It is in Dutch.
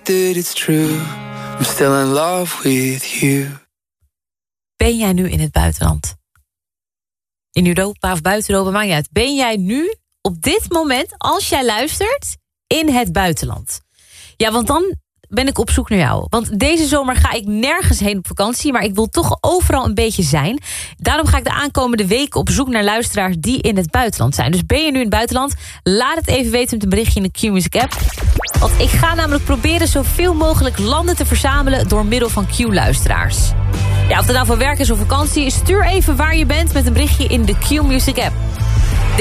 that it's true. I'm still in love with you. Ben jij nu in het buitenland? In Europa of buiten Europa, maakt niet uit. Ben jij nu op dit moment, als jij luistert, in het buitenland? Ja, want dan ben ik op zoek naar jou. Want deze zomer ga ik nergens heen op vakantie, maar ik wil toch overal een beetje zijn. Daarom ga ik de aankomende weken op zoek naar luisteraars die in het buitenland zijn. Dus ben je nu in het buitenland? Laat het even weten met een berichtje in de Q-Music app. Want ik ga namelijk proberen zoveel mogelijk landen te verzamelen door middel van Q-luisteraars. Ja, of dat nou voor werk is of vakantie, stuur even waar je bent met een berichtje in de Q-Music app.